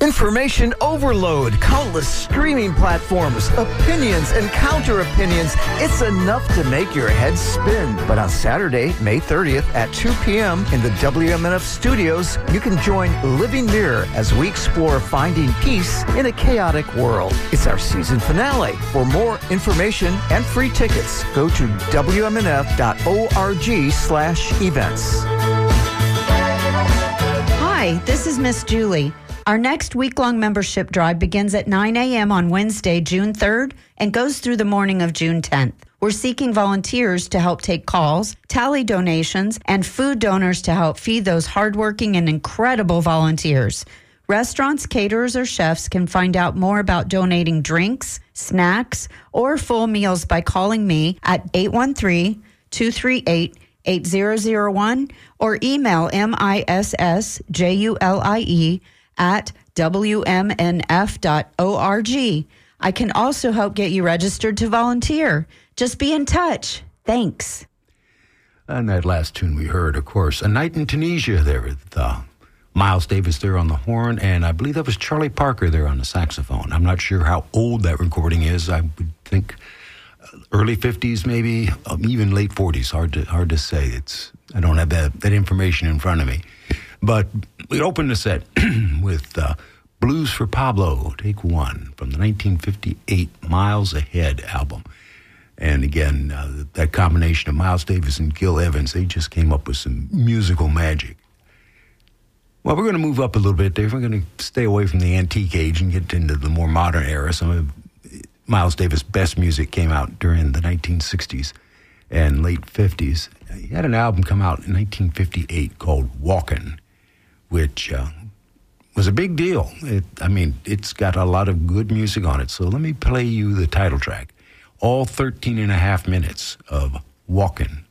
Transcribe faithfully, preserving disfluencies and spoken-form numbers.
Information overload, countless streaming platforms, opinions and counter-opinions. It's enough to make your head spin. But on Saturday, May thirtieth at two p.m. in the W M N F studios, you can join Living Mirror as we explore finding peace in a chaotic world. It's our season finale. For more information and free tickets, go to W M N F dot org slash events. Hi, this is Miss Julie. Our next week-long membership drive begins at nine a.m. on Wednesday, June third, and goes through the morning of June tenth. We're seeking volunteers to help take calls, tally donations, and food donors to help feed those hardworking and incredible volunteers. Restaurants, caterers, or chefs can find out more about donating drinks, snacks, or full meals by calling me at eight one three, two three eight, eight zero zero one or email M I S S J U L I E at W M N F dot org. I can also help get you registered to volunteer. Just be in touch. Thanks. And that last tune we heard, of course, A Night in Tunisia there with uh, Miles Davis there on the horn, and I believe that was Charlie Parker there on the saxophone. I'm not sure how old that recording is. I would think early fifties, maybe, um, even late forties. Hard to hard to say. It's I don't have that, that information in front of me. But we opened the set with uh, Blues for Pablo, take one, from the nineteen fifty-eight Miles Ahead album. And again, uh, that combination of Miles Davis and Gil Evans, they just came up with some musical magic. Well, we're going to move up a little bit there. We're going to stay away from the antique age and get into the more modern era. Some of Miles Davis' best music came out during the nineteen sixties and late fifties. He had an album come out in nineteen fifty-eight called Walkin', which uh, was a big deal. It, I mean, it's got a lot of good music on it. So let me play you the title track. All thirteen and a half minutes of Walkin'.